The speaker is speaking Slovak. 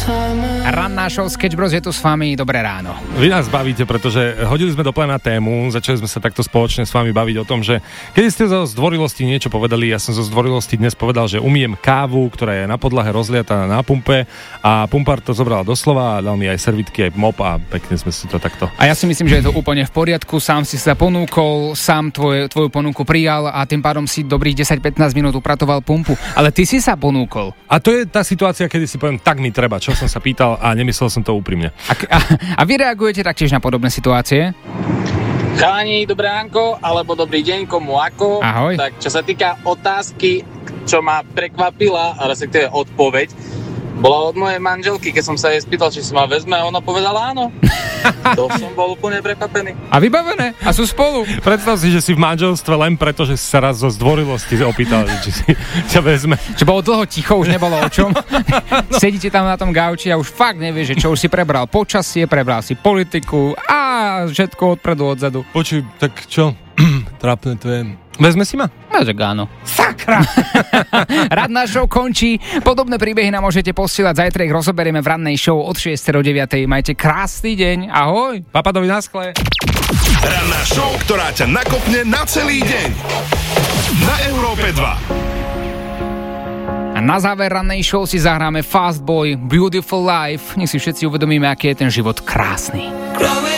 Ranná show Sketch Bros je tu s vami, dobré ráno. Vy nás bavíte, pretože hodili sme do plena tému, začali sme sa takto spoločne s vami baviť o tom, že keď ste zo zdvorilosti niečo povedali, ja som zo zdvorilosti dnes povedal, že umiem kávu, ktorá je na podlahe rozliata na pumpe a pumpár to zobral doslova a dal mi aj servitky, aj mop a pekne sme si to takto. A ja si myslím, že je to úplne v poriadku, sám si sa ponúkol, sám tvoju ponuku prijal a tým pádom si dobrých 10-15 minút upratoval pumpu, ale ty si sa ponúkol. A to je tá situácia, kedy si poviem, tak mi treba, čo som sa pýtal a nemyslel som to úprimne. A vy reagujete taktiež na podobné situácie? Chalani, dobré ránko, alebo dobrý deň, komu ako. Ahoj. Tak čo sa týka otázky, čo ma prekvapila, a respektíve odpoveď, bola od mojej manželky, keď som sa jej spýtal, či si ma vezme, a ona povedala áno. To som bol úplne prekvapený. A vybavené, a sú spolu. Predstav si, že si v manželstve len preto, že si sa raz zo zdvorilosti opýtal, či si ťa vezme. Čo bolo dlho ticho, už nebolo o čom. Sedíte tam na tom gauči a už fakt nevieš, že čo už si prebral počasie, prebral si politiku a všetko odpredu, odzadu. Počuj, tak čo? Trápne to je. Vezme si ma? Tak áno. Sakra! Ranná show končí. Podobné príbehy nám môžete posielať. Zajtra ich rozoberieme v rannej show od 6 do 9. Majte krásny deň. Ahoj. Papadovi na skle. Ranná show, ktorá ťa nakopne na celý deň. Na Európe 2. A na záver rannej show si zahráme Fast Boy, Beautiful Life. Nech si všetci uvedomíme, aký je ten život krásny.